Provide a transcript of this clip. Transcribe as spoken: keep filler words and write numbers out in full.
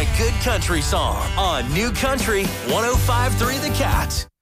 good country song on New Country one oh five point three The Cat.